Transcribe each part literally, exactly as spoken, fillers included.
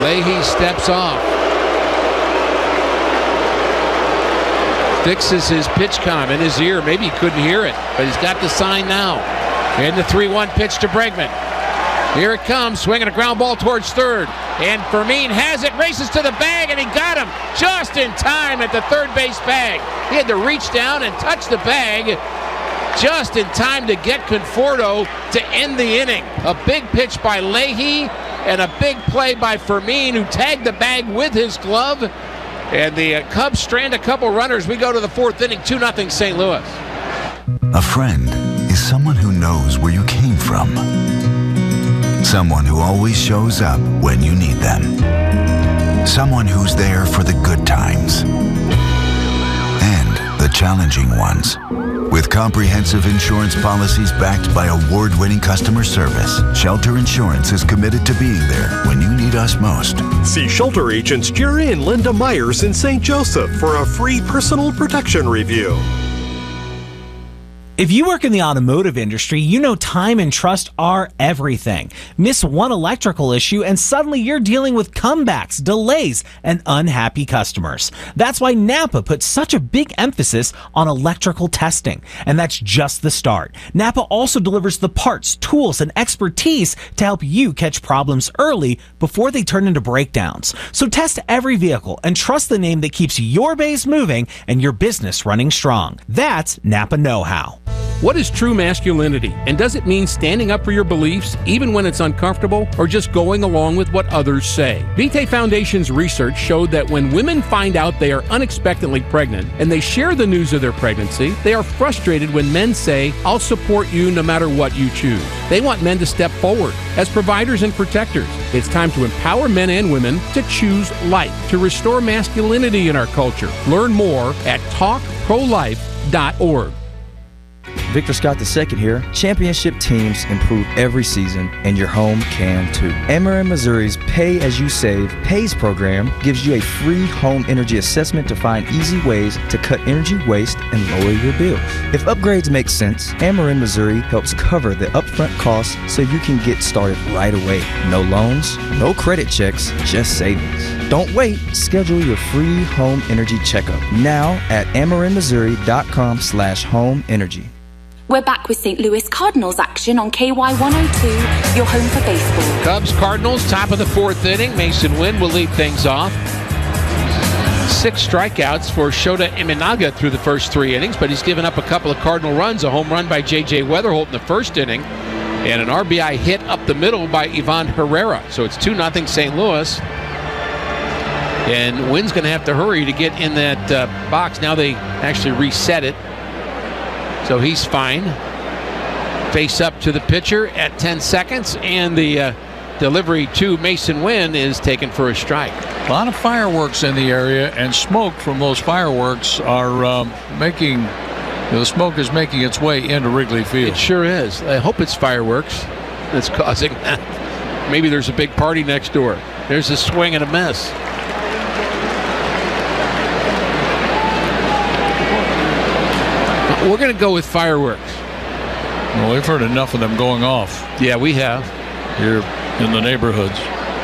Leahy steps off. Fixes his pitch comm in his ear. Maybe he couldn't hear it, but he's got the sign now. And the three one pitch to Bregman. Here it comes, swinging a ground ball towards third. And Fermin has it, races to the bag, and he got him just in time at the third base bag. He had to reach down and touch the bag just in time to get Conforto to end the inning. A big pitch by Leahy and a big play by Fermin, who tagged the bag with his glove. And the uh, Cubs strand a couple runners. We go to the fourth inning, two nothing Saint Louis. A friend is someone who knows where you came from. Someone who always shows up when you need them. Someone who's there for the good times and the challenging ones. With comprehensive insurance policies backed by award-winning customer service, Shelter Insurance is committed to being there when you need us most. See Shelter agents Jerry and Linda Myers in Saint Joseph for a free personal protection review. If you work in the automotive industry, you know time and trust are everything. Miss one electrical issue and suddenly you're dealing with comebacks, delays, and unhappy customers. That's why Napa puts such a big emphasis on electrical testing. And that's just the start. Napa also delivers the parts, tools, and expertise to help you catch problems early before they turn into breakdowns. So test every vehicle and trust the name that keeps your base moving and your business running strong. That's Napa Know-How. What is true masculinity? And does it mean standing up for your beliefs, even when it's uncomfortable, or just going along with what others say? Vitae Foundation's research showed that when women find out they are unexpectedly pregnant and they share the news of their pregnancy, they are frustrated when men say, "I'll support you no matter what you choose." They want men to step forward as providers and protectors. It's time to empower men and women to choose life, to restore masculinity in our culture. Learn more at talk pro life dot org. Victor Scott the second here. Championship teams improve every season, and your home can too. Ameren Missouri's Pay As You Save PAYS program gives you a free home energy assessment to find easy ways to cut energy waste and lower your bills. If upgrades make sense, Ameren Missouri helps cover the upfront costs so you can get started right away. No loans, no credit checks, just savings. Don't wait. Schedule your free home energy checkup now at ameren missouri dot com slash home energy. We're back with Saint Louis Cardinals action on K Y one oh two, your home for baseball. Cubs Cardinals, top of the fourth inning. Mason Wynn will lead things off. Six strikeouts for Shota Imanaga through the first three innings, but he's given up a couple of Cardinal runs. A home run by J J Weatherholt in the first inning, and an R B I hit up the middle by Ivan Herrera. So it's two nothing Saint Louis. And Wynn's going to have to hurry to get in that uh, box. Now they actually reset it. So he's fine. Face up to the pitcher at ten seconds, and the uh, delivery to Mason Wynn is taken for a strike. A lot of fireworks in the area, and smoke from those fireworks are um, making, you know, the smoke is making its way into Wrigley Field. It sure is. I hope it's fireworks that's causing that. Maybe there's a big party next door. There's a swing and a miss. We're going to go with fireworks. Well, we've heard enough of them going off. Yeah, we have. Here in the neighborhoods.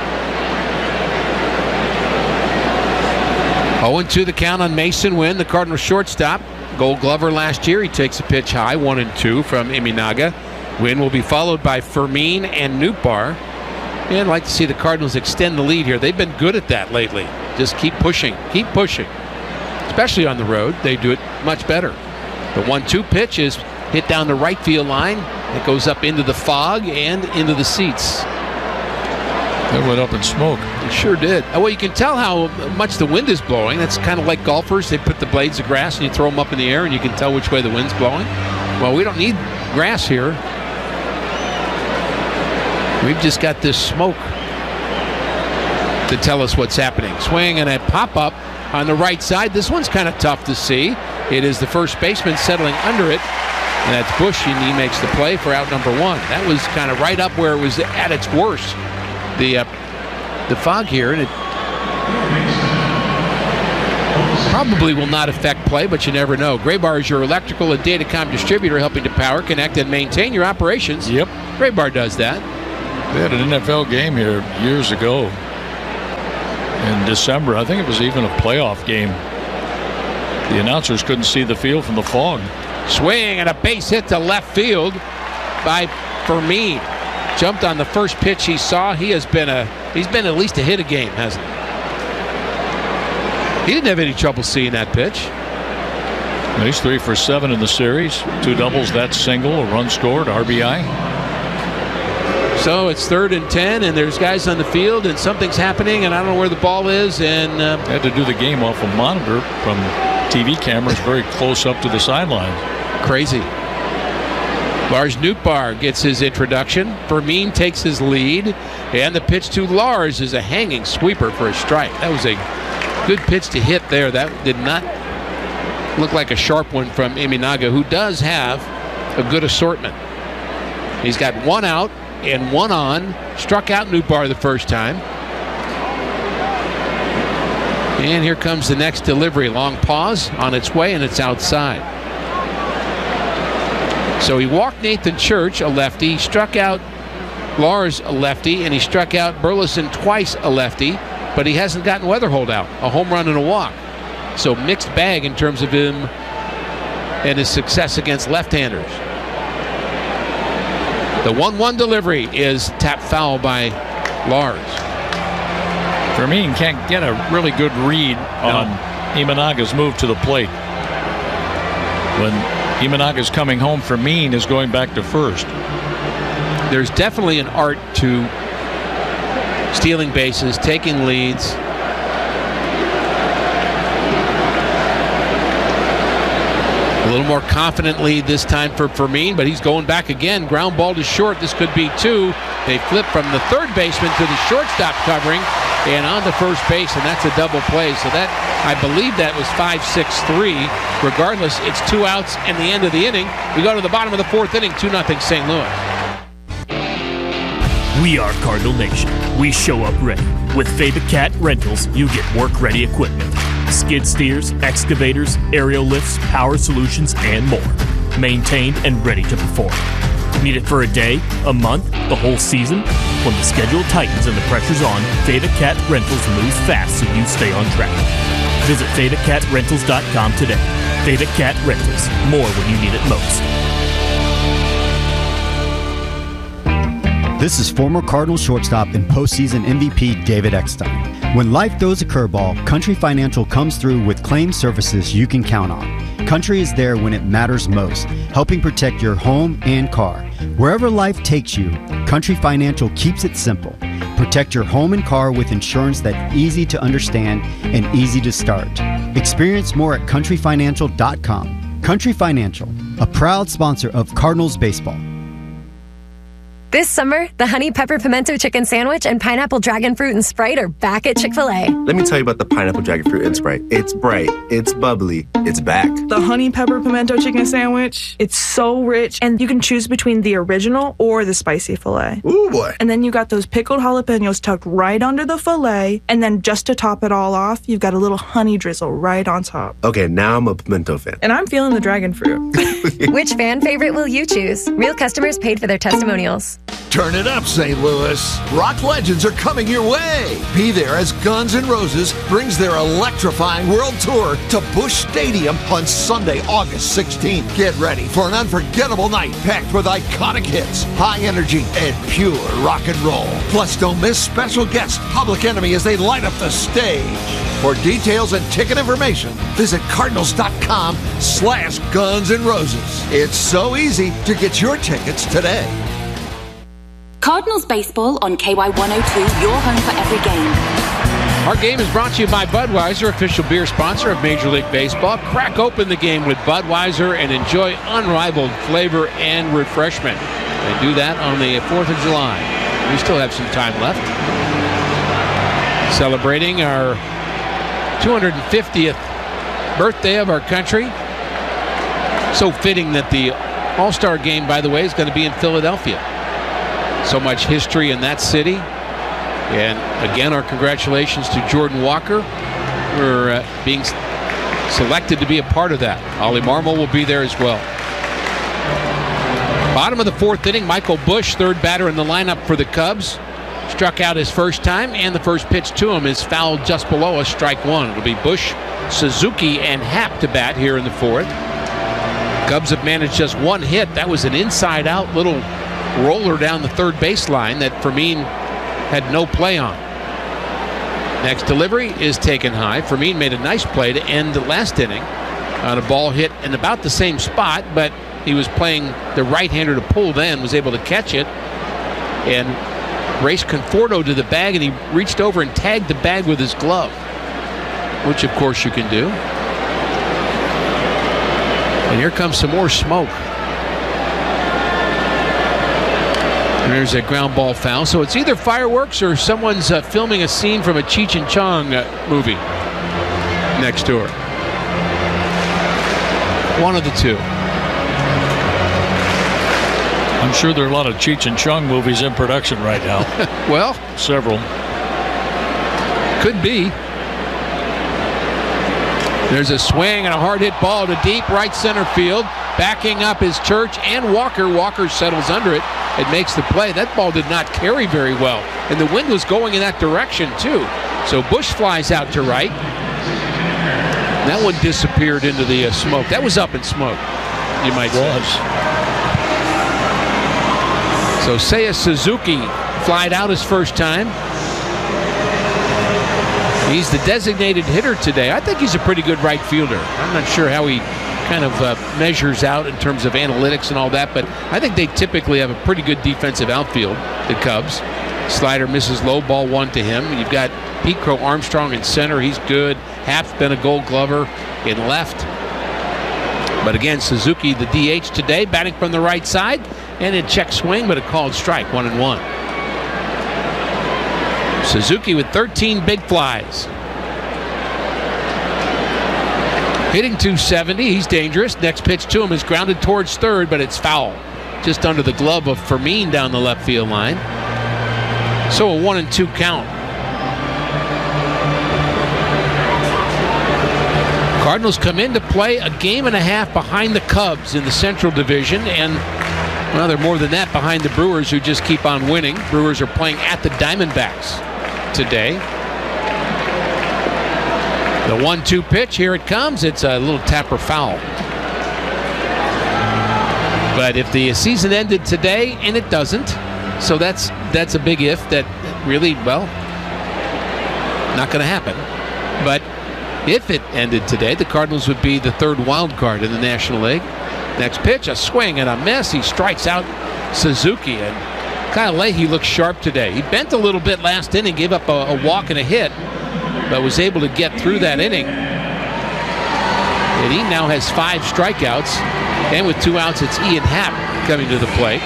oh and two the count on Mason Wynn, the Cardinal shortstop. Gold Glover last year. He takes a pitch high, one and two from Imanaga. Wynn will be followed by Fermin and Nootbaar. And I'd like to see the Cardinals extend the lead here. They've been good at that lately. Just keep pushing, keep pushing. Especially on the road, they do it much better. The one two pitch is hit down the right field line. It goes up into the fog and into the seats. It went up in smoke. It sure did. Well, you can tell how much the wind is blowing. That's kind of like golfers. They put the blades of grass and you throw them up in the air and you can tell which way the wind's blowing. Well, we don't need grass here. We've just got this smoke to tell us what's happening. Swing and a pop-up on the right side. This one's kind of tough to see. It is the first baseman settling under it, and that's Bush, and he makes the play for out number one. That was kind of right up where it was at its worst, the uh, the fog here, and it probably will not affect play, but you never know. Graybar is your electrical and datacom distributor, helping to power, connect, and maintain your operations. Yep. Graybar does that. They had an N F L game here years ago. in December. I think it was even a playoff game. The announcers couldn't see the field from the fog. Swing and a base hit to left field by Fermin. Jumped on the first pitch he saw. He has been a he's been at least a hit a game, hasn't he? He didn't have any trouble seeing that pitch. He's three for seven in the series. Two doubles, that single, a run scored, R B I. So it's third and ten, and there's guys on the field, and something's happening, and I don't know where the ball is. And uh, had to do the game off a monitor from T V cameras very close up to the sidelines. Crazy. Lars Nootbaar gets his introduction. Fermin takes his lead, and the pitch to Lars is a hanging sweeper for a strike. That was a good pitch to hit there. That did not look like a sharp one from Imanaga, who does have a good assortment. He's got one out and one on. Struck out Nootbaar the first time. And here comes the next delivery. Long pause on its way, and it's outside. So he walked Nathan Church, a lefty. He struck out Lars, a lefty, and he struck out Burleson twice, a lefty. But he hasn't gotten Weatherhold out, a home run and a walk. So mixed bag in terms of him and his success against left-handers. The one one delivery is tapped foul by Lars. Fermin can't get a really good read on no. Imanaga's move to the plate. When Imanaga's coming home, Fermin is going back to first. There's definitely an art to stealing bases, taking leads. A little more confident lead this time for Fermin, but he's going back again. Ground ball to short. This could be two. They flip from the third baseman to the shortstop covering and on to first base, and that's a double play. So that, I believe that was five six three. Regardless, it's two outs and the end of the inning. We go to the bottom of the fourth inning, two nothing Saint Louis. We are Cardinal Nation. We show up ready. With Fava Cat Rentals, you get work-ready equipment. Skid steers, excavators, aerial lifts, power solutions, and more. Maintained and ready to perform. Need it for a day, a month, the whole season? When the schedule tightens and the pressure's on, Fava Cat Rentals moves fast so you stay on track. Visit Fava Cat Rentals dot com today. Fava Cat Rentals. More when you need it most. This is former Cardinal shortstop and postseason M V P David Eckstein. When life throws a curveball, Country Financial comes through with claim services you can count on. Country is there when it matters most, helping protect your home and car. Wherever life takes you, Country Financial keeps it simple. Protect your home and car with insurance that's easy to understand and easy to start. Experience more at country financial dot com. Country Financial, a proud sponsor of Cardinals baseball. This summer, the Honey Pepper Pimento Chicken Sandwich and Pineapple Dragon Fruit and Sprite are back at Chick-fil-A. Let me tell you about the Pineapple Dragon Fruit and Sprite. It's bright, it's bubbly, it's back. The Honey Pepper Pimento Chicken Sandwich, it's so rich, and you can choose between the original or the spicy filet. Ooh, boy. And then you got those pickled jalapenos tucked right under the filet, and then just to top it all off, you've got a little honey drizzle right on top. Okay, now I'm a pimento fan. And I'm feeling the dragon fruit. Which fan favorite will you choose? Real customers paid for their testimonials. Turn it up, Saint Louis. Rock legends are coming your way. Be there as Guns N' Roses brings their electrifying world tour to Busch Stadium on Sunday, August sixteenth. Get ready for an unforgettable night packed with iconic hits, high energy, and pure rock and roll. Plus, don't miss special guest Public Enemy as they light up the stage. For details and ticket information, visit cardinals.com slash Guns N' Roses. It's so easy to get your tickets today. Cardinals baseball on K Y one oh two, your home for every game. Our game is brought to you by Budweiser, official beer sponsor of Major League Baseball. Crack open the game with Budweiser and enjoy unrivaled flavor and refreshment. They do that on the fourth of July. We still have some time left. Celebrating our two hundred fiftieth birthday of our country. So fitting that the All-Star game, by the way, is going to be in Philadelphia. So much history in that city. And again, our congratulations to Jordan Walker for uh, being selected to be a part of that. Ollie Marmol will be there as well. Bottom of the fourth inning, Michael Busch, third batter in the lineup for the Cubs. struck out his first time, and the first pitch to him is fouled just below a strike one. It'll be Bush, Suzuki, and Happ to bat here in the fourth. Cubs have managed just one hit. That was an inside-out little roller down the third baseline that Fermin had no play on. Next delivery is taken high. Fermin made a nice play to end the last inning on a ball hit in about the same spot, but he was playing the right-hander to pull then, was able to catch it, and raced Conforto to the bag, and he reached over and tagged the bag with his glove, which of course you can do. And here comes some more smoke. And there's a ground ball foul. So it's either fireworks or someone's uh, filming a scene from a Cheech and Chong uh, movie next door. One of the two. I'm sure there are a lot of Cheech and Chong movies in production right now. Well, several. Could be. There's a swing and a hard hit ball to deep right center field. Backing up is Church and Walker. Walker settles under it. It makes the play. That ball did not carry very well, and the wind was going in that direction too. So Bush flies out to right. That one disappeared into the uh, smoke. That was up in smoke, you might say. So Seiya Suzuki flied out his first time. He's the designated hitter today. I think he's a pretty good right fielder. I'm not sure how he kind of uh, measures out in terms of analytics and all that, but I think they typically have a pretty good defensive outfield, the Cubs. Slider misses low, ball one to him. You've got Pete Crow Armstrong in center. He's good. Happ's been a Gold Glover in left. But again, Suzuki, the D H today, batting from the right side, and a check swing, but a called strike, one and one. Suzuki with thirteen big flies. Hitting two seventy, he's dangerous. Next pitch to him is grounded towards third, but it's foul. Just under the glove of Fermin down the left field line. So a one and two count. Cardinals come into play a game and a half behind the Cubs in the Central Division, and well, they're more than that behind the Brewers, who just keep on winning. Brewers are playing at the Diamondbacks today. The one two pitch, here it comes. It's a little tapper foul. But if the season ended today, and it doesn't, so that's that's a big if that really, well, not going to happen. But if it ended today, the Cardinals would be the third wild card in the National League. Next pitch, a swing and a miss. He strikes out Suzuki, and Kyle Leahy looks sharp today. He bent a little bit last inning, gave up a, a walk and a hit, but was able to get through that inning. And he now has five strikeouts, and with two outs, it's Ian Happ coming to the plate.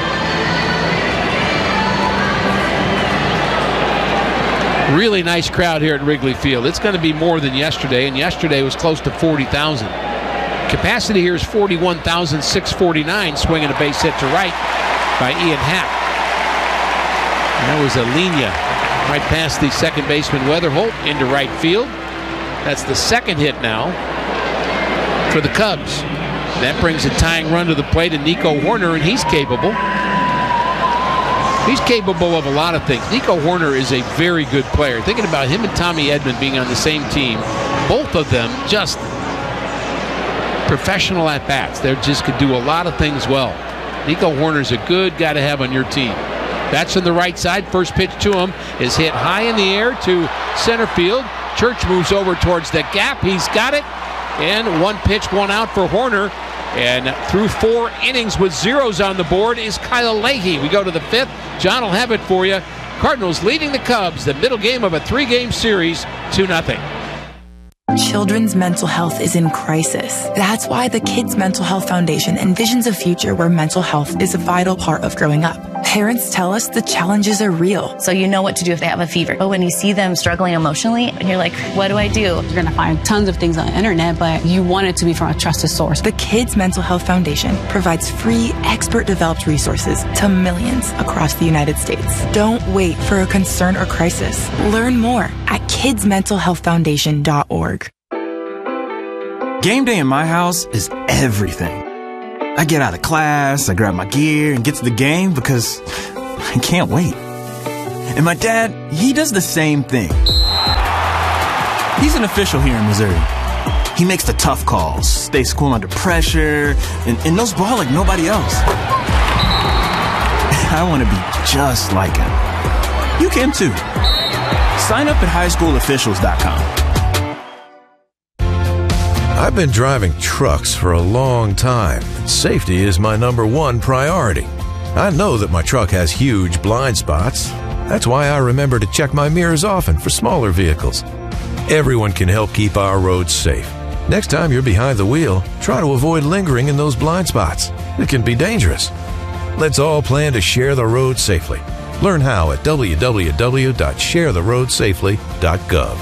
Really nice crowd here at Wrigley Field. It's going to be more than yesterday, and yesterday was close to forty thousand. Capacity here is forty-one thousand six hundred forty-nine, swinging a base hit to right by Ian Happ. And that was a linea right past the second baseman Weatherholt into right field. That's the second hit now for the Cubs. That brings a tying run to the plate to Nico Hoerner, and he's capable. He's capable of a lot of things. Nico Hoerner is a very good player. Thinking about him and Tommy Edman being on the same team, both of them just professional at-bats. They just could do a lot of things well. Nico Hoerner's a good guy to have on your team. That's on the right side. First pitch to him is hit high in the air to center field. Church moves over towards the gap. He's got it. And one pitch, one out for Hoerner. And through four innings with zeros on the board is Kyle Leahy. We go to the fifth. John will have it for you. Cardinals leading the Cubs, the middle game of a three-game series, two nothing. Children's mental health is in crisis. That's why the Kids Mental Health Foundation envisions a future where mental health is a vital part of growing up. Parents tell us the challenges are real. So you know what to do if they have a fever. But when you see them struggling emotionally, and you're like, what do I do? You're going to find tons of things on the internet, but you want it to be from a trusted source. The Kids Mental Health Foundation provides free, expert-developed resources to millions across the United States. Don't wait for a concern or crisis. Learn more at kids mental health foundation dot org. Game day in my house is everything. I get out of class, I grab my gear and get to the game because I can't wait. And my dad, he does the same thing. He's an official here in Missouri. He makes the tough calls, stays cool under pressure, and, and knows ball like nobody else. I want to be just like him. You can too. Sign up at high school officials dot com. I've been driving trucks for a long time, and safety is my number one priority. I know that my truck has huge blind spots. That's why I remember to check my mirrors often for smaller vehicles. Everyone can help keep our roads safe. Next time you're behind the wheel, try to avoid lingering in those blind spots. It can be dangerous. Let's all plan to share the road safely. Learn how at w w w dot share the road safely dot gov.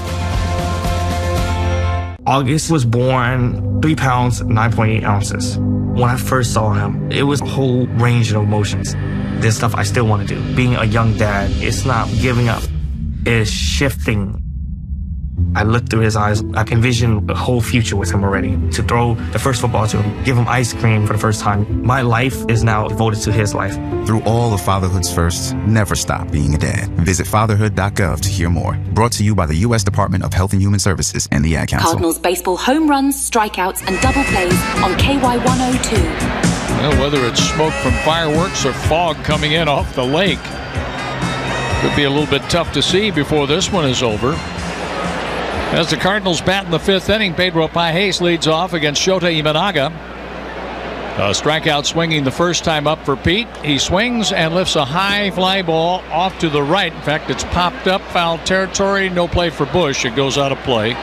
August was born three pounds, nine point eight ounces. When I first saw him, it was a whole range of emotions. There's stuff I still want to do. Being a young dad, it's not giving up. It's shifting. I looked through his eyes. I envisioned a whole future with him already. To throw the first football to him, give him ice cream for the first time. My life is now devoted to his life. Through all of fatherhood's firsts, never stop being a dad. Visit fatherhood dot gov to hear more. Brought to you by the U S Department of Health and Human Services and the Ad Council. Cardinals baseball home runs, strikeouts, and double plays on K Y one oh two. Well, whether it's smoke from fireworks or fog coming in off the lake, could be a little bit tough to see before this one is over. As the Cardinals bat in the fifth inning, Pedro Pages leads off against Shota Imanaga. A strikeout swinging the first time up for Pete. He swings and lifts a high fly ball off to the right. In fact, it's popped up, foul territory, no play for Bush. It goes out of play.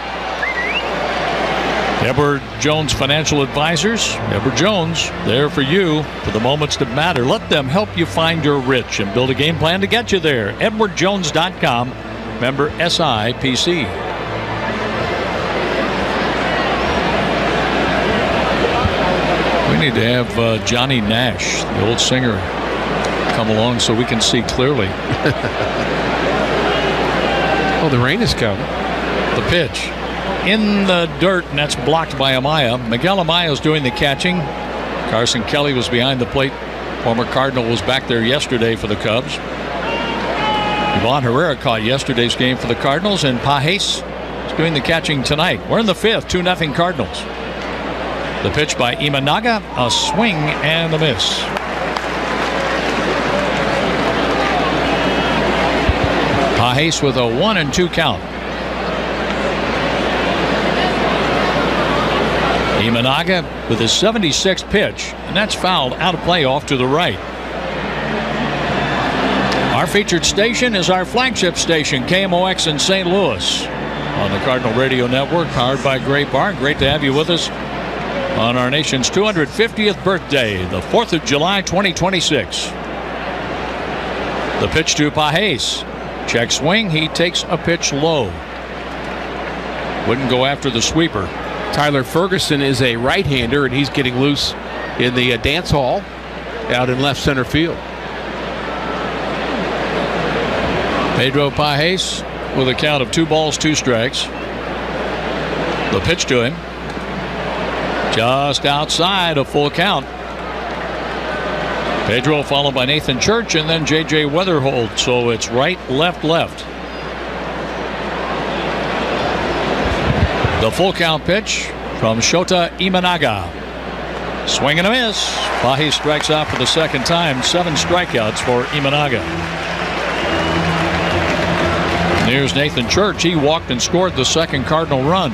Edward Jones Financial Advisors. Edward Jones, there for you for the moments that matter. Let them help you find your rich and build a game plan to get you there. edward jones dot com, member S I P C. We need to have uh, Johnny Nash, the old singer, come along so we can see clearly. Oh, the rain is coming. The pitch in the dirt, and that's blocked by Amaya. Miguel Amaya is doing the catching. Carson Kelly was behind the plate. Former Cardinal was back there yesterday for the Cubs. Ivan Herrera caught yesterday's game for the Cardinals, and Pages is doing the catching tonight. We're in the fifth, two nothing Cardinals. The pitch by Imanaga, a swing and a miss. Pages with a one and two count. Imanaga with his seventy-sixth pitch, and that's fouled out of play off to the right. Our featured station is our flagship station, K M O X in Saint Louis, on the Cardinal Radio Network, powered by Great Bar. Great to have you with us on our nation's two hundred fiftieth birthday, the fourth of July, twenty twenty-six. The pitch to Pages. Check swing. He takes a pitch low. Wouldn't go after the sweeper. Tyler Ferguson is a right-hander, and he's getting loose in the uh, dance hall out in left center field. Pedro Pages with a count of two balls, two strikes. The pitch to him. Just outside a full count. Pedro followed by Nathan Church and then J J Weatherhold. So it's right, left, left. The full count pitch from Shota Imanaga. Swing and a miss. Pages strikes out for the second time. Seven strikeouts for Imanaga. And here's Nathan Church. He walked and scored the second Cardinal run.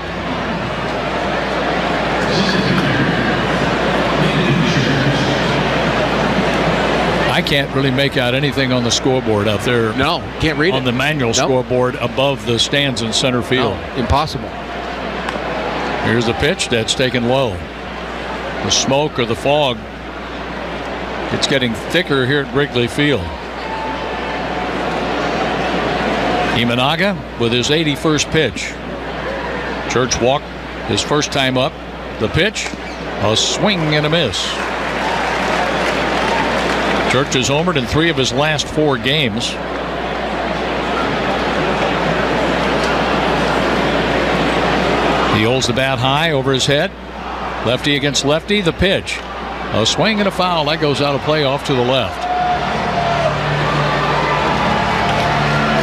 I can't really make out anything on the scoreboard out there. No, can't read on it. the manual nope. scoreboard above the stands in center field. No, impossible. Here's the pitch that's taken low. The smoke or the fog, it's getting thicker here at Wrigley Field. Imanaga with his eighty-first pitch. Church walked his first time up. The pitch, a swing and a miss. Church has homered in three of his last four games. He holds the bat high over his head. Lefty against lefty. The pitch, a swing and a foul. That goes out of play off to the left.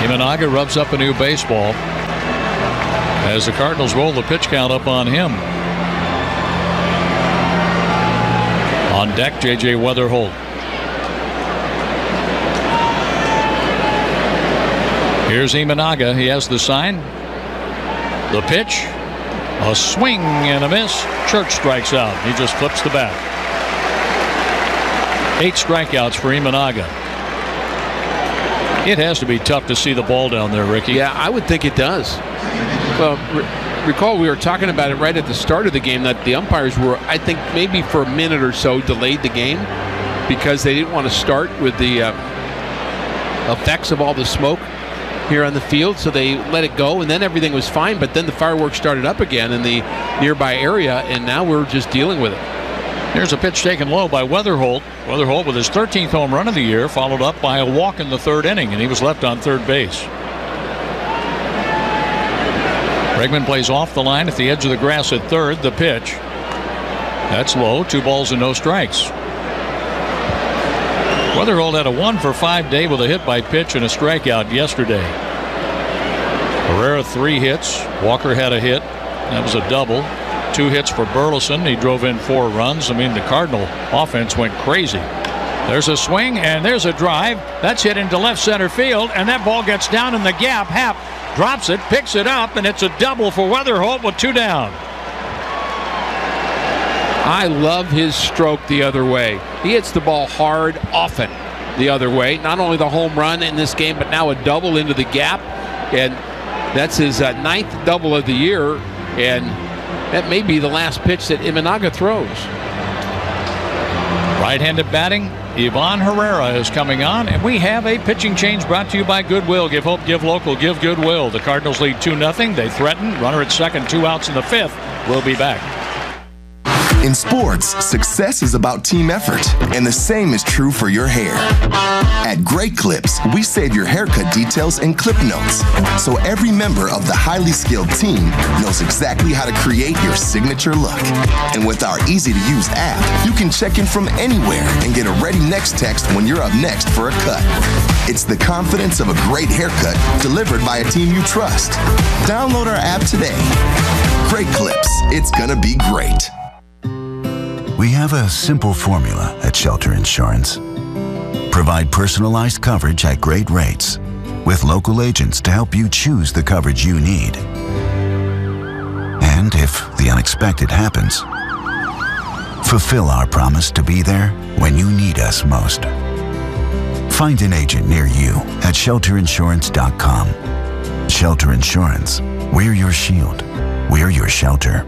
Imanaga rubs up a new baseball as the Cardinals roll the pitch count up on him. On deck, J J Weatherholt. Here's Imanaga. He has the sign. The pitch. A swing and a miss. Church strikes out. He just flips the bat. Eight strikeouts for Imanaga. It has to be tough to see the ball down there, Ricky. Yeah, I would think it does. Well, re- recall we were talking about it right at the start of the game that the umpires were, I think, maybe for a minute or so delayed the game because they didn't want to start with the uh, effects of all the smoke here on the field, so they let it go, and then everything was fine, but then the fireworks started up again in the nearby area, and now we're just dealing with it. Here's a pitch taken low by Weatherholt. Weatherholt with his thirteenth home run of the year, followed up by a walk in the third inning, and he was left on third base. Bregman plays off the line at the edge of the grass at third. The pitch. That's low. Two balls and no strikes. Weatherholt had a one for five day with a hit by pitch and a strikeout yesterday. Herrera three hits. Walker had a hit. That was a double. Two hits for Burleson. He drove in four runs. I mean, the Cardinal offense went crazy. There's a swing and there's a drive. That's hit into left center field, and that ball gets down in the gap. Happ drops it, picks it up, and it's a double for Weatherholt with two down. I love his stroke the other way. He hits the ball hard often the other way. Not only the home run in this game, but now a double into the gap. And that's his uh, ninth double of the year. And that may be the last pitch that Imanaga throws. Right-handed batting, Ivan Herrera is coming on, and we have a pitching change brought to you by Goodwill. Give hope, give local, give Goodwill. The Cardinals lead two nothing. They threaten. Runner at second, two outs in the fifth. We'll be back. In sports, success is about team effort, and the same is true for your hair. At Great Clips, we save your haircut details in clip notes, so every member of the highly skilled team knows exactly how to create your signature look. And with our easy-to-use app, you can check in from anywhere and get a ready next text when you're up next for a cut. It's the confidence of a great haircut delivered by a team you trust. Download our app today. Great Clips. It's gonna be great. We have a simple formula at Shelter Insurance. Provide personalized coverage at great rates with local agents to help you choose the coverage you need. And if the unexpected happens, fulfill our promise to be there when you need us most. Find an agent near you at shelter insurance dot com. Shelter Insurance. We're your shield. We're your shelter.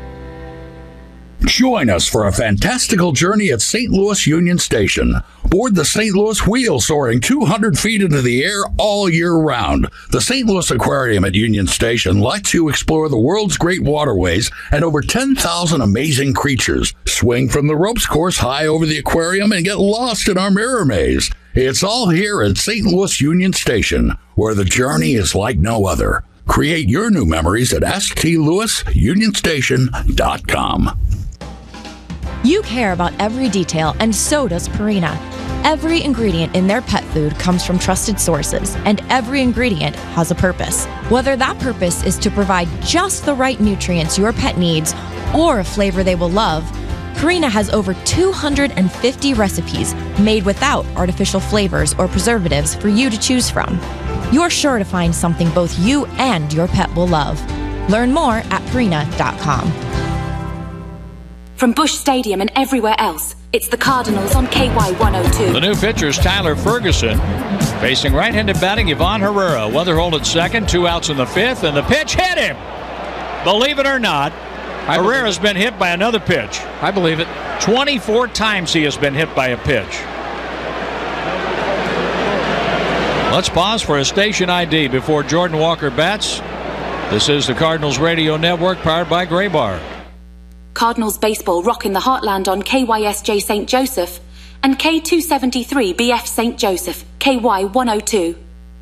Join us for a fantastical journey at Saint Louis Union Station. Board the Saint Louis Wheel, soaring two hundred feet into the air all year round. The Saint Louis Aquarium at Union Station lets you explore the world's great waterways and over ten thousand amazing creatures. Swing from the ropes course high over the aquarium and get lost in our mirror maze. It's all here at Saint Louis Union Station, where the journey is like no other. Create your new memories at s t louis union station dot com. You care about every detail, and so does Purina. Every ingredient in their pet food comes from trusted sources, and every ingredient has a purpose. Whether that purpose is to provide just the right nutrients your pet needs or a flavor they will love, Purina has over two hundred fifty recipes made without artificial flavors or preservatives for you to choose from. You're sure to find something both you and your pet will love. Learn more at purina dot com. From Busch Stadium and everywhere else, it's the Cardinals on K Y one oh two. The new pitcher's Tyler Ferguson, facing right-handed batting Ivan Herrera. Weatherholt at second, two outs in the fifth, and the pitch hit him. Believe it or not, I Herrera's been hit by another pitch. I believe it. twenty-four times he has been hit by a pitch. Let's pause for a station I D before Jordan Walker bats. This is the Cardinals Radio Network, powered by Graybar. Cardinals baseball rocking the heartland on K Y S J Saint Joseph and K two seventy-three B F Saint Joseph, K Y one oh two.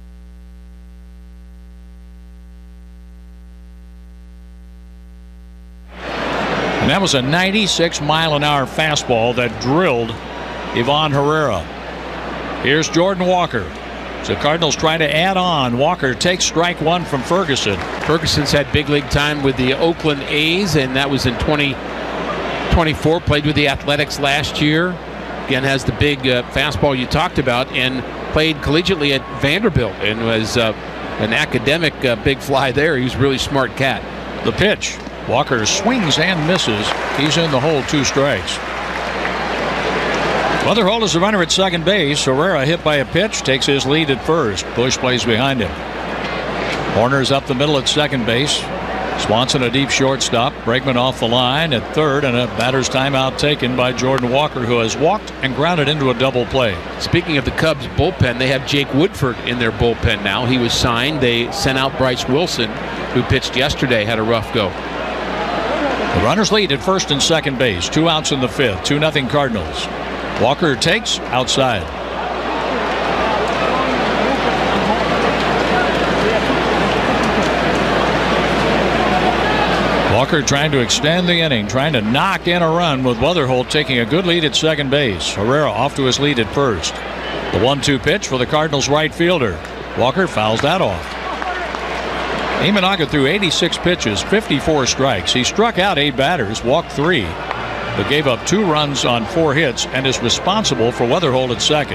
And that was a ninety-six mile an hour fastball that drilled Ivan Herrera. Here's Jordan Walker. So Cardinals try to add on. Walker takes strike one from Ferguson. Ferguson's had big league time with the Oakland A's, and that was in twenty twenty-four. Played with the Athletics last year. Again, has the big uh, fastball you talked about, and played collegiately at Vanderbilt and was uh, an academic uh, big fly there. He was a really smart cat. The pitch. Walker swings and misses. He's in the hole, two strikes. Wetherholt is the runner at second base. Herrera hit by a pitch, takes his lead at first. Bush plays behind him. Horner's up the middle at second base. Swanson a deep shortstop. Bregman off the line at third, and a batter's timeout taken by Jordan Walker, who has walked and grounded into a double play. Speaking of the Cubs bullpen, they have Jake Woodford in their bullpen now. He was signed. They sent out Bryce Wilson, who pitched yesterday, had a rough go. The runners lead at first and second base. Two outs in the fifth. two nothing Cardinals. Walker takes outside. Walker trying to extend the inning, trying to knock in a run with Wetherholt taking a good lead at second base. Herrera off to his lead at first. The one two pitch for the Cardinals right fielder. Walker fouls that off. Imanaga threw eighty-six pitches, fifty-four strikes. He struck out eight batters, walked three, but gave up two runs on four hits and is responsible for Wetherholt at second.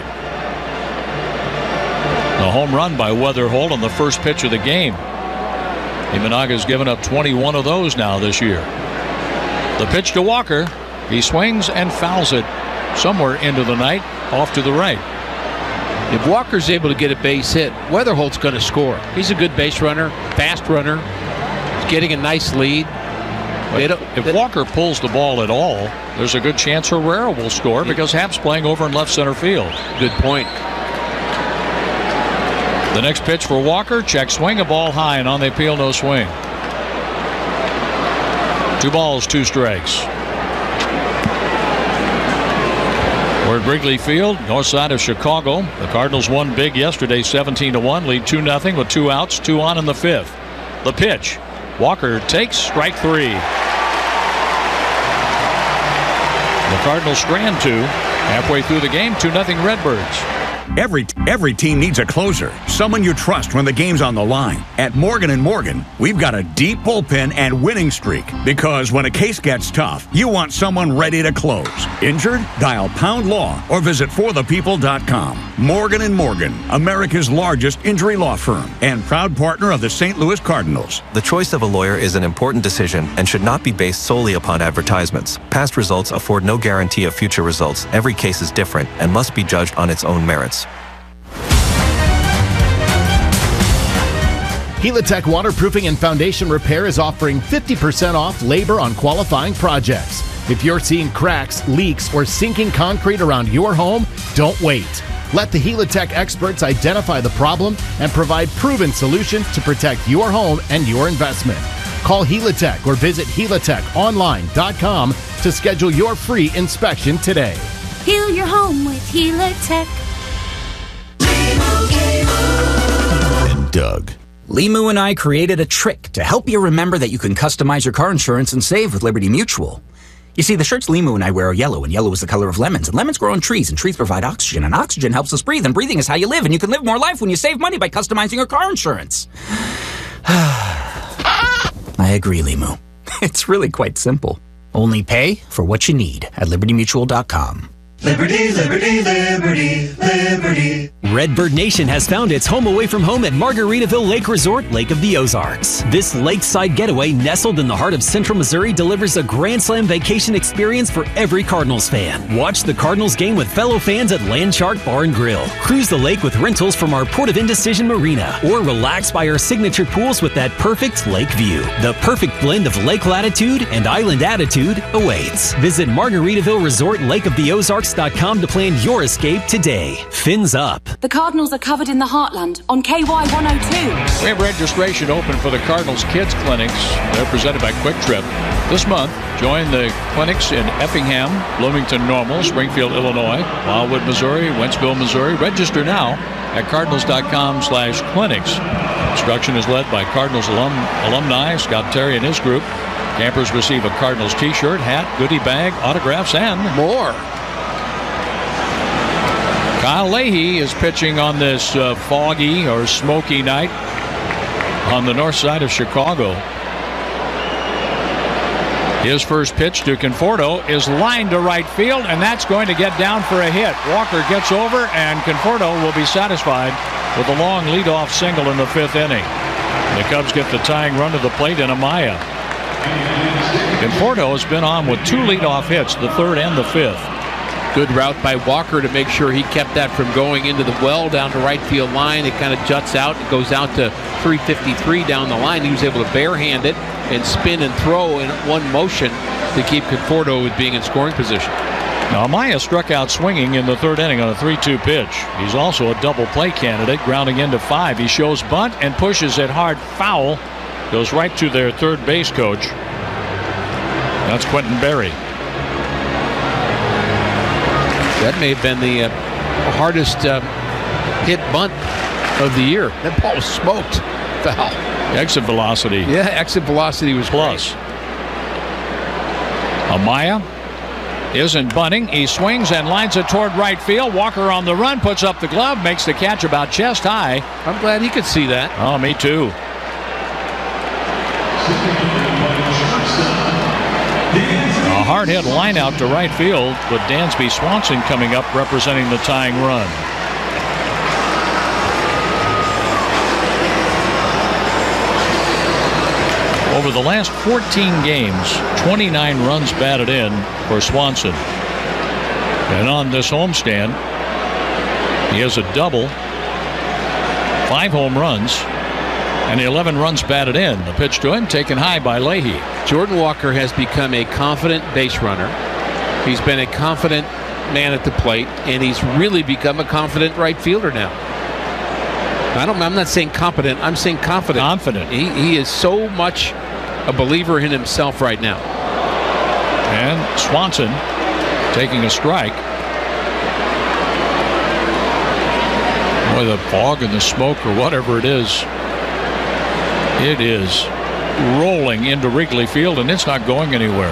The home run by Wetherholt on the first pitch of the game. Imanaga's given up twenty-one of those now this year. The pitch to Walker. He swings and fouls it somewhere into the night, off to the right. If Walker's able to get a base hit, Wetherholt's going to score. He's a good base runner, fast runner. He's getting a nice lead. If Walker pulls the ball at all, there's a good chance Herrera will score because Happ's playing over in left center field. Good point. The next pitch for Walker, check swing, a ball high, and on the appeal, no swing. Two balls, two strikes. We're at Wrigley Field, north side of Chicago. The Cardinals won big yesterday, seventeen to one, lead two nothing with two outs, two on in the fifth. The pitch. Walker takes strike three. The Cardinals strand two. Halfway through the game, two nothing Redbirds. Every every team needs a closer, someone you trust when the game's on the line. At Morgan and Morgan, we've got a deep bullpen and winning streak because when a case gets tough, you want someone ready to close. Injured? Dial Pound Law or visit for the people dot com. Morgan and Morgan, America's largest injury law firm and proud partner of the Saint Louis Cardinals. The choice of a lawyer is an important decision and should not be based solely upon advertisements. Past results afford no guarantee of future results. Every case is different and must be judged on its own merits. Helitech Waterproofing and Foundation Repair is offering fifty percent off labor on qualifying projects. If you're seeing cracks, leaks, or sinking concrete around your home, don't wait. Let the Helitech experts identify the problem and provide proven solutions to protect your home and your investment. Call Helitech or visit helitech online dot com to schedule your free inspection today. Heal your home with Helitech. And Doug. Limu and I created a trick to help you remember that you can customize your car insurance and save with Liberty Mutual. You see, the shirts Limu and I wear are yellow, and yellow is the color of lemons, and lemons grow on trees, and trees provide oxygen, and oxygen helps us breathe, and breathing is how you live, and you can live more life when you save money by customizing your car insurance. I agree, Limu. It's really quite simple. Only pay for what you need at liberty mutual dot com. Liberty, liberty, liberty, liberty. Redbird Nation has found its home away from home at Margaritaville Lake Resort, Lake of the Ozarks. This lakeside getaway, nestled in the heart of central Missouri, delivers a Grand Slam vacation experience for every Cardinals fan. Watch the Cardinals game with fellow fans at Landshark Bar and Grill. Cruise the lake with rentals from our Port of Indecision Marina, or relax by our signature pools with that perfect lake view. The perfect blend of lake latitude and island attitude awaits. Visit Margaritaville Resort, Lake of the Ozarks dot com to plan your escape today. Fins up. The Cardinals are covered in the Heartland on K Y one oh two. We have registration open for the Cardinals Kids Clinics. They're presented by Quick Trip. This month, join the clinics in Effingham, Bloomington Normal, Springfield, Illinois, Wildwood, Missouri, Wentzville, Missouri. Register now at cardinals dot com slash clinics. Instruction is led by Cardinals alum, alumni Scott Terry and his group. Campers receive a Cardinals t-shirt, hat, goodie bag, autographs, and more. Kyle Leahy is pitching on this uh, foggy or smoky night on the north side of Chicago. His first pitch to Conforto is lined to right field, and that's going to get down for a hit. Walker gets over, and Conforto will be satisfied with a long leadoff single in the fifth inning. The Cubs get the tying run to the plate in Amaya. Conforto has been on with two leadoff hits, the third and the fifth. Good route by Walker to make sure he kept that from going into the well down to right field line. It kind of juts out. It goes out to three fifty-three down the line. He was able to barehand it and spin and throw in one motion to keep Conforto with being in scoring position. Now, Amaya struck out swinging in the third inning on a three two pitch. He's also a double play candidate, grounding into five. He shows bunt and pushes it hard foul. Goes right to their third base coach. That's Quentin Berry. That may have been the uh, hardest uh, hit bunt of the year. That ball was smoked. Foul. Exit velocity. Yeah, exit velocity was plus. Great. Amaya isn't bunting. He swings and lines it toward right field. Walker on the run, puts up the glove, makes the catch about chest high. I'm glad he could see that. Oh, me too. A hard hit line out to right field with Dansby Swanson coming up representing the tying run. Over the last fourteen games, twenty-nine runs batted in for Swanson. And on this homestand, he has a double, five home runs, and eleven runs batted in. The pitch to him taken high by Leahy. Jordan Walker has become a confident base runner. He's been a confident man at the plate, and he's really become a confident right fielder now. I don't, I'm not saying competent. I'm saying confident. Confident. He, he is so much a believer in himself right now. And Swanson taking a strike. Boy, the fog and the smoke or whatever it is, it is rolling into Wrigley Field, and it's not going anywhere.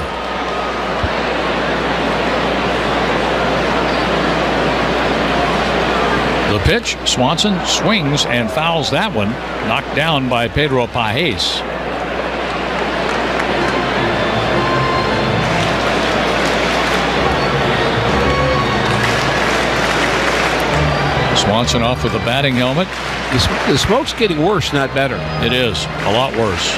The pitch, Swanson swings and fouls that one, knocked down by Pedro Pajes. Swanson off with a batting helmet. The, the smoke's getting worse, not better. It is a lot worse.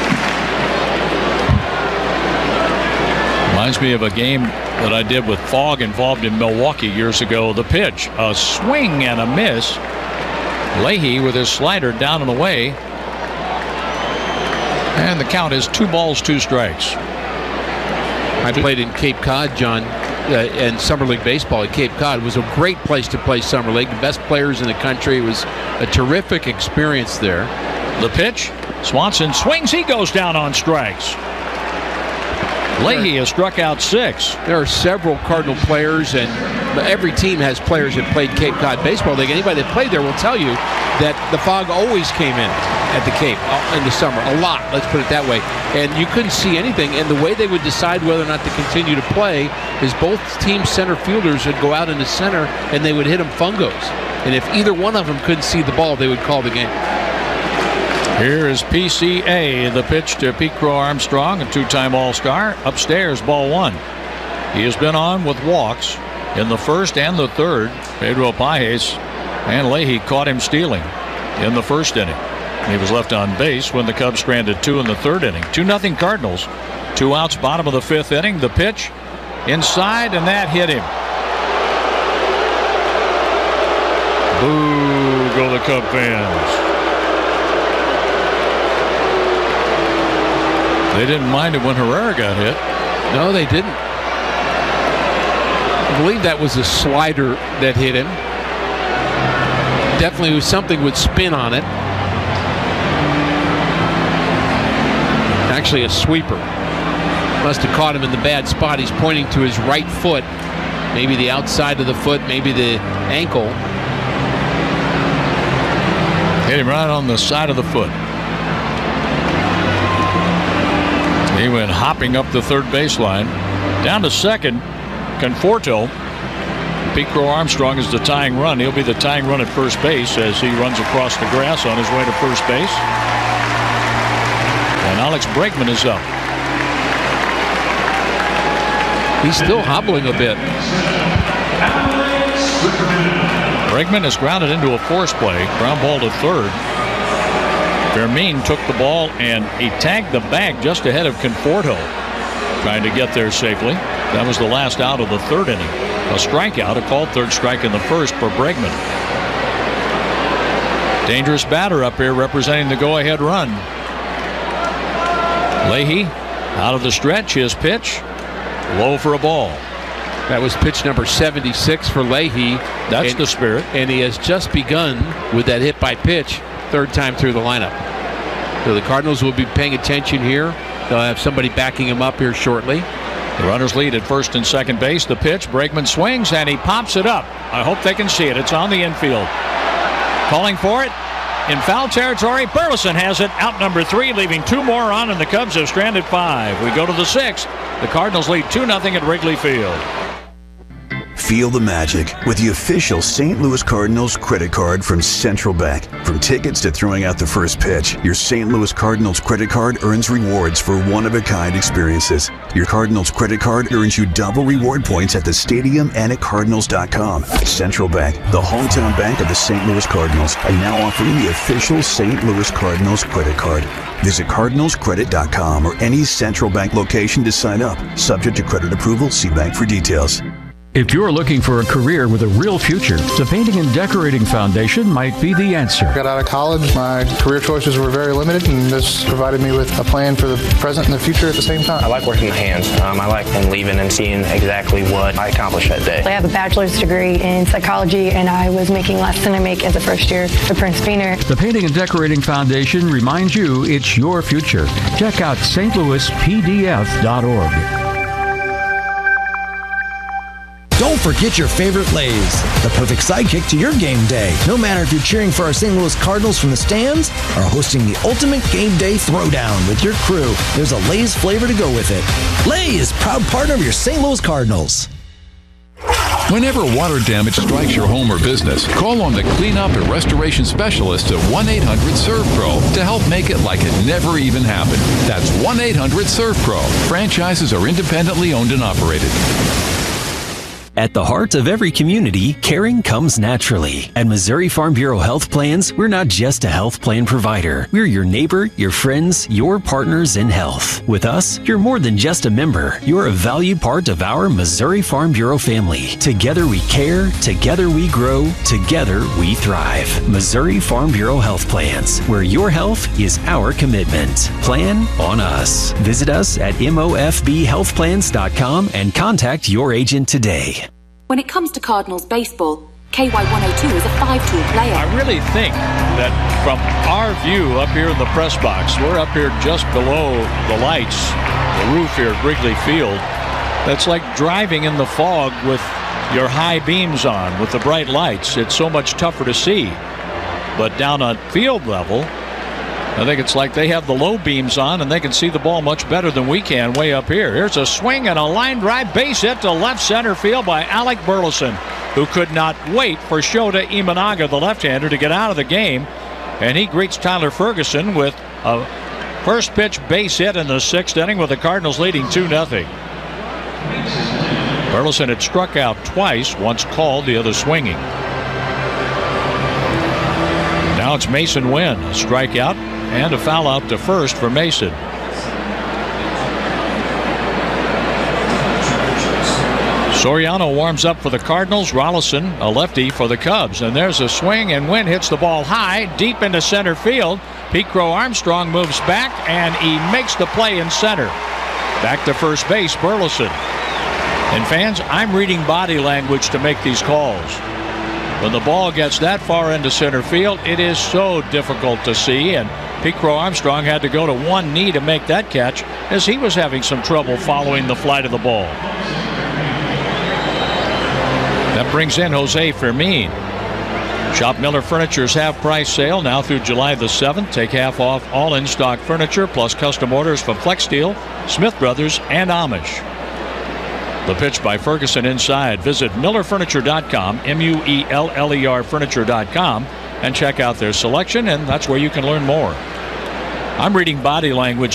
Reminds me of a game that I did with fog involved in Milwaukee years ago. The pitch, a swing and a miss. Leahy with his slider down and away. And the count is two balls, two strikes. I played in Cape Cod, John, uh, and Summer League baseball at Cape Cod. It was a great place to play Summer League. The best players in the country. It was a terrific experience there. The pitch, Swanson swings. He goes down on strikes. Leahy has struck out six. There are several Cardinal players, and every team has players that played Cape Cod baseball. Anybody that played there will tell you that the fog always came in at the Cape in the summer. A lot, let's put it that way. And you couldn't see anything. And the way they would decide whether or not to continue to play is both team center fielders would go out in the center and they would hit them fungos. And if either one of them couldn't see the ball, they would call the game. Here is P C A, the pitch to Pete Crow Armstrong, a two-time All-Star. Upstairs, ball one. He has been on with walks in the first and the third. Pedro Pajes and Leahy caught him stealing in the first inning. He was left on base when the Cubs stranded two in the third inning. two nothing Cardinals. Two outs, bottom of the fifth inning. The pitch inside, and that hit him. Boo, go the Cub fans. They didn't mind it when Herrera got hit. No, they didn't. I believe that was a slider that hit him. Definitely was something with spin on it. Actually a sweeper. Must have caught him in the bad spot. He's pointing to his right foot. Maybe the outside of the foot, maybe the ankle. Hit him right on the side of the foot. He went hopping up the third baseline. Down to second, Conforto. Pete Crow Armstrong is the tying run. He'll be the tying run at first base as he runs across the grass on his way to first base. And Alex Bregman is up. He's still hobbling a bit. Bregman is grounded into a force play. Ground ball to third. Fermin took the ball and he tagged the bag just ahead of Conforto, trying to get there safely. That was the last out of the third inning. A strikeout, a called third strike in the first for Bregman. Dangerous batter up here representing the go-ahead run. Leahy out of the stretch. His pitch low for a ball. That was pitch number seventy-six for Leahy. That's and, the spirit. And he has just begun with that hit by pitch, third time through the lineup. So the Cardinals will be paying attention here. They'll have somebody backing him up here shortly. The runners lead at first and second base. The pitch, Bregman swings and he pops it up. I hope they can see it. It's on the infield. Calling for it in foul territory. Burleson has it, out number three, leaving two more on, and the Cubs have stranded five. We go to the sixth. The Cardinals lead two nothing at Wrigley Field. Feel the magic with the official Saint Louis Cardinals credit card from Central Bank. From tickets to throwing out the first pitch, your Saint Louis Cardinals credit card earns rewards for one-of-a-kind experiences. Your Cardinals credit card earns you double reward points at the stadium and at Cardinals dot com. Central Bank, the hometown bank of the Saint Louis Cardinals, are now offering the official Saint Louis Cardinals credit card. Visit Cardinals Credit dot com or any Central Bank location to sign up. Subject to credit approval, see bank for details. If you're looking for a career with a real future, the Painting and Decorating Foundation might be the answer. Got out of college, my career choices were very limited, and this provided me with a plan for the present and the future at the same time. I like working with hands. Um, I like then leaving and seeing exactly what I accomplished that day. I have a bachelor's degree in psychology, and I was making less than I make as a first year at Prince Beaner. The Painting and Decorating Foundation reminds you it's your future. Check out S T Louis P D F dot org. Don't forget your favorite Lay's, the perfect sidekick to your game day. No matter if you're cheering for our Saint Louis Cardinals from the stands or hosting the ultimate game day throwdown with your crew, there's a Lay's flavor to go with it. Lay's, proud partner of your Saint Louis Cardinals. Whenever water damage strikes your home or business, call on the cleanup and restoration specialists at one eight hundred serve pro to help make it like it never even happened. That's one eight hundred serve pro. Franchises are independently owned and operated. At the heart of every community, caring comes naturally. At Missouri Farm Bureau Health Plans, we're not just a health plan provider. We're your neighbor, your friends, your partners in health. With us, you're more than just a member. You're a valued part of our Missouri Farm Bureau family. Together we care, together we grow, together we thrive. Missouri Farm Bureau Health Plans, where your health is our commitment. Plan on us. Visit us at M O F B health plans dot com and contact your agent today. When it comes to Cardinals baseball, K Y one oh two is a five-tool player. I really think that from our view up here in the press box, we're up here just below the lights, the roof here at Wrigley Field. That's like driving in the fog with your high beams on, with the bright lights. It's so much tougher to see. But down on field level, I think it's like they have the low beams on and they can see the ball much better than we can way up here. Here's a swing and a line drive base hit to left center field by Alec Burleson, who could not wait for Shota Imanaga, the left-hander, to get out of the game. And he greets Tyler Ferguson with a first pitch base hit in the sixth inning with the Cardinals leading two nothing. Burleson had struck out twice, once called, the other swinging. Now it's Mason Wynn, a strikeout and a foul out to first for Mason. Soriano warms up for the Cardinals. Rolison, a lefty, for the Cubs. And there's a swing, and Wynn hits the ball high, deep into center field. Pete Crow Armstrong moves back, and he makes the play in center. Back to first base, Burleson. And fans, I'm reading body language to make these calls. When the ball gets that far into center field, it is so difficult to see, and Pete Crow Armstrong had to go to one knee to make that catch as he was having some trouble following the flight of the ball. That brings in Jose Fermin. Shop Miller Furniture's half-price sale now through July the seventh. Take half off all in-stock furniture plus custom orders from Flex Steel, Smith Brothers, and Amish. The pitch by Ferguson inside. Visit Miller Furniture dot com, M U E L L E R Furniture dot com, and check out their selection, and that's where you can learn more. I'm reading body language